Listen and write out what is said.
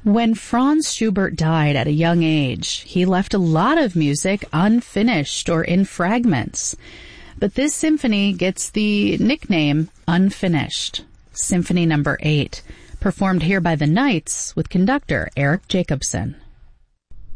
When Franz Schubert died at a young age, he left a lot of music unfinished or in fragments. But this symphony gets the nickname Unfinished. Symphony number 8, performed here by the Knights with conductor Eric Jacobson.